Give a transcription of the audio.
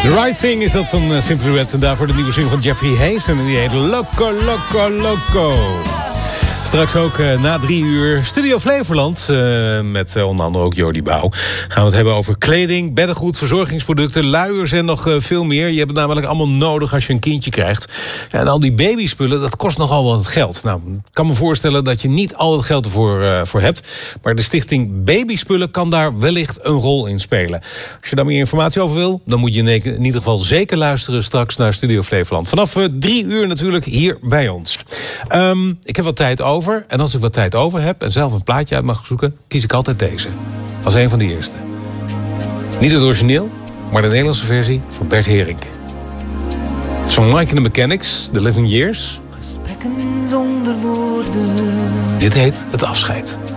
The Right Thing is dat van Simply Red. En daarvoor de nieuwe zin van Jeffrey Hayes. En die heet Loco, Loco, Loco. Straks ook na 3 uur Studio Flevoland. Met onder andere ook Jordi Bouw. Gaan we het hebben over kleding, beddengoed, verzorgingsproducten, luiers en nog veel meer. Je hebt het namelijk allemaal nodig als je een kindje krijgt. Ja, en al die babyspullen, dat kost nogal wat geld. Nou, ik kan me voorstellen dat je niet al het geld ervoor voor hebt. Maar de stichting Babyspullen kan daar wellicht een rol in spelen. Als je daar meer informatie over wil, dan moet je in ieder geval zeker luisteren straks naar Studio Flevoland. Vanaf 3 uur natuurlijk hier bij ons. Ik heb wat tijd over. En als ik wat tijd over heb en zelf een plaatje uit mag zoeken, kies ik altijd deze. Als een van de eerste. Niet het origineel, maar de Nederlandse versie van Bert Herink. Het is van Mike and the Mechanics, The Living Years. Gesprekken zonder woorden. Dit heet Het Afscheid.